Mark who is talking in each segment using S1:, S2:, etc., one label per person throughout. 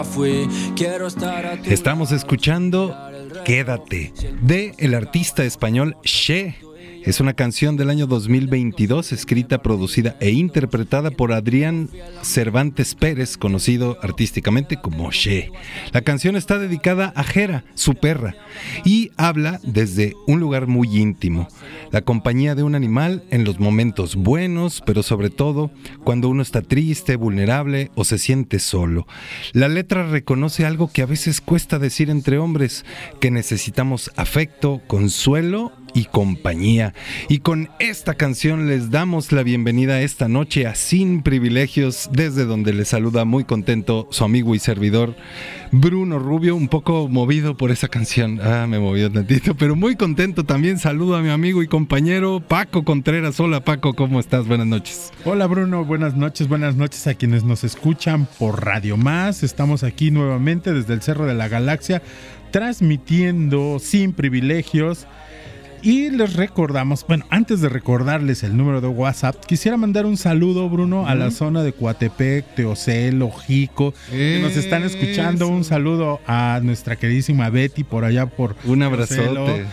S1: Estamos escuchando Quédate, de el artista español She. Es una canción del año 2022, escrita, producida e interpretada por Adrián Cervantes Pérez, conocido artísticamente como She. La canción está dedicada a Jera, su perra, y habla desde un lugar muy íntimo, la compañía de un animal en los momentos buenos, pero sobre todo cuando uno está triste, vulnerable o se siente solo. La letra reconoce algo que a veces cuesta decir entre hombres, que necesitamos afecto, consuelo y compañía. Y con esta canción les damos la bienvenida esta noche a Sin Privilegios, desde donde les saluda muy contento su amigo y servidor Bruno Rubio, un poco movido por esa canción. Me movió tantito, pero muy contento también. Saludo a mi amigo y compañero Paco Contreras. Hola Paco, ¿cómo estás? Buenas noches.
S2: Hola Bruno, buenas noches a quienes nos escuchan por Radio Más. Estamos aquí nuevamente desde el Cerro de la Galaxia, transmitiendo Sin Privilegios. Y les recordamos, bueno, antes de recordarles el número de WhatsApp, quisiera mandar un saludo, Bruno, a la zona de Coatepec, Teocel, Ojico, que nos están escuchando. Un saludo a nuestra queridísima Betty por allá por
S1: un abrazote.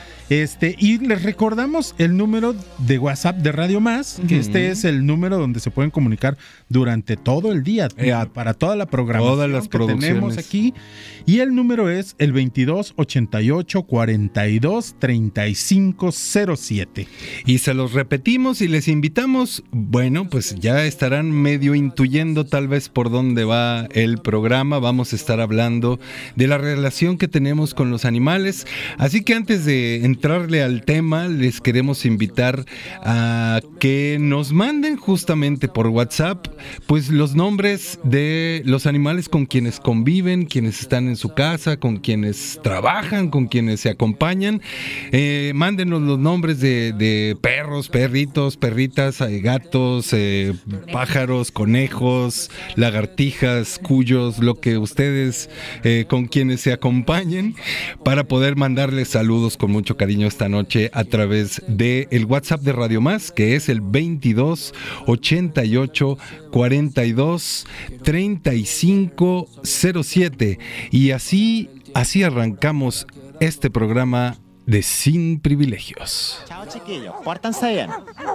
S2: Y les recordamos el número de WhatsApp de Radio Más, que este es el número donde se pueden comunicar durante todo el día, para toda la programación
S1: todas las
S2: que tenemos aquí. Y el número es el 22 88 42 35 07.
S1: Y se los repetimos y les invitamos, bueno, pues ya estarán medio intuyendo tal vez por dónde va el programa. Vamos a estar hablando de la relación que tenemos con los animales. Así que antes de entrarle al tema, les queremos invitar a que nos manden justamente por WhatsApp pues los nombres de los animales con quienes conviven, quienes están en su casa, con quienes trabajan, con quienes se acompañan. Mándenos los nombres de perros, perritos, perritas, gatos, pájaros, conejos, lagartijas, cuyos, lo que ustedes con quienes se acompañen, para poder mandarles saludos con mucho cariño esta noche a través del WhatsApp de Radio Más, que es el 22 88 42 35 07. Y así arrancamos este programa de Sin Privilegios.
S3: Chao chiquillos, pórtanse bien.